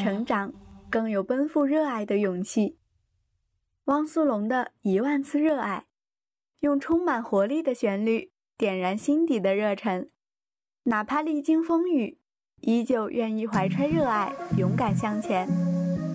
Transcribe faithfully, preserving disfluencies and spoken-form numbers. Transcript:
成长，更有奔赴热爱的勇气。汪苏泷的一万次热爱，用充满活力的旋律点燃心底的热忱，哪怕历经风雨，依旧愿意怀揣热爱，勇敢向前。